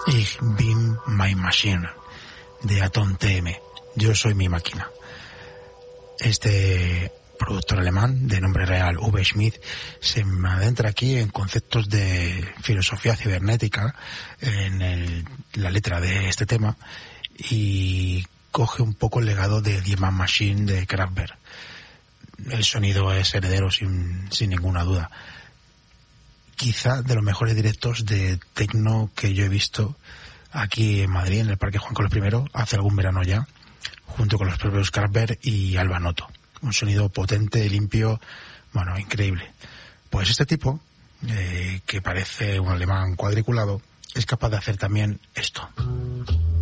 Ich bin my machine, de Atom TM. Yo soy mi máquina. Este productor alemán, de nombre real V. Schmidt, se adentra aquí en conceptos de filosofía cibernética en la letra de este tema y coge un poco el legado de Die Man Machine de Kraftwerk. El sonido es heredero sin ninguna duda. Quizá de los mejores directos de techno que yo he visto aquí en Madrid, en el Parque Juan Carlos I, hace algún verano ya, junto con los propios Kraftwerk y Alba Noto. Un sonido potente, limpio, bueno, increíble. Pues este tipo, que parece un alemán cuadriculado, es capaz de hacer también esto.